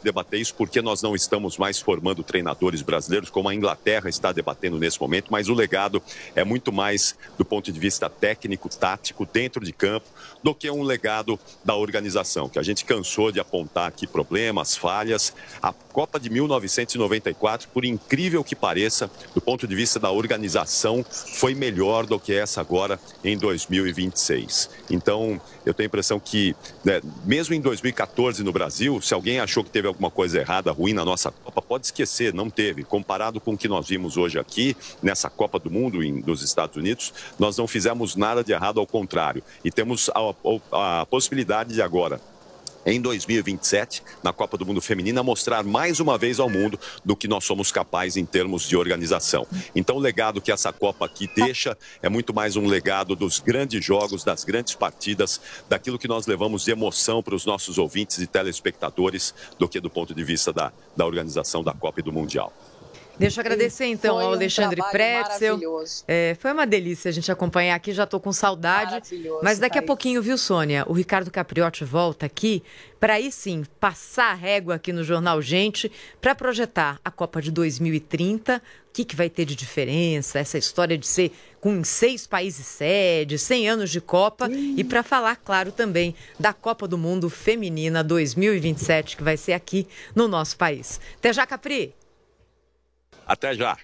debater isso porque nós não estamos mais formando treinadores brasileiros, como a Inglaterra está debatendo nesse momento, mas o legado é muito mais do ponto de vista técnico, tático, dentro de campo, do que um legado da organização, que a gente cansou de apontar aqui problemas, falhas. A Copa de 1994, por incrível que pareça, do ponto de vista da organização, foi melhor do que essa agora em 2026. Então, eu tenho a impressão que, né, mesmo em 2014 no Brasil, se alguém achou que teve alguma coisa errada, ruim na nossa Copa, pode esquecer, não teve. Comparado com o que nós vimos hoje aqui, nessa Copa do Mundo dos Estados Unidos, nós não fizemos nada de errado, ao contrário. E temos a possibilidade de agora, em 2027, na Copa do Mundo Feminina, mostrar mais uma vez ao mundo do que nós somos capazes em termos de organização. Então, o legado que essa Copa aqui deixa é muito mais um legado dos grandes jogos, das grandes partidas, daquilo que nós levamos de emoção para os nossos ouvintes e telespectadores, do que do ponto de vista da organização da Copa e do Mundial. Deixa eu agradecer, então, ao Alexandre Pretzel. Foi uma delícia a gente acompanhar aqui, já estou com saudade. Mas daqui a pouquinho, viu, Sônia? O Ricardo Capriotti volta aqui para aí sim passar a régua aqui no Jornal Gente para projetar a Copa de 2030. O que vai ter de diferença, essa história de ser com 6 países sede, 100 anos de Copa. E para falar, claro, também da Copa do Mundo Feminina 2027, que vai ser aqui no nosso país. Até já, Capri! Até já.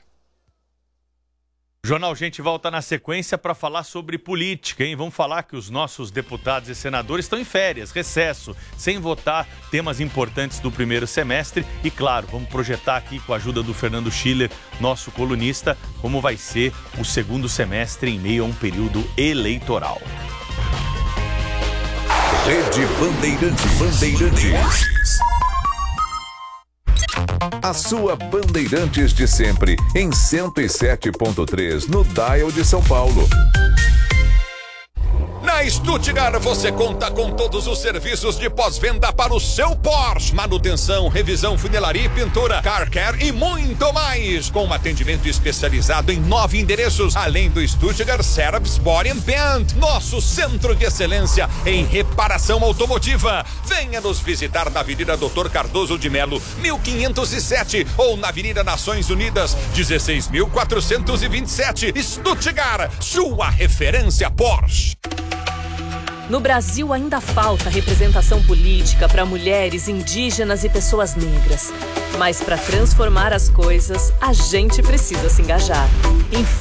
O Jornal Gente volta na sequência para falar sobre política, hein? Vamos falar que os nossos deputados e senadores estão em férias, recesso, sem votar temas importantes do primeiro semestre. E, claro, vamos projetar aqui com a ajuda do Fernando Schiller, nosso colunista, como vai ser o segundo semestre em meio a um período eleitoral. Rede Bandeirantes. A sua Bandeirantes de sempre, em 107.3, no Dial de São Paulo. Na Stuttgart você conta com todos os serviços de pós-venda para o seu Porsche. Manutenção, revisão, funilaria e pintura, car care e muito mais. Com um atendimento especializado em 9 endereços, além do Stuttgart Service Body and Paint, nosso centro de excelência em reparação automotiva. Venha nos visitar na Avenida Doutor Cardoso de Melo, 1507, ou na Avenida Nações Unidas, 16.427. Stuttgart, sua referência Porsche. No Brasil ainda falta representação política para mulheres, indígenas e pessoas negras. Mas para transformar as coisas, a gente precisa se engajar.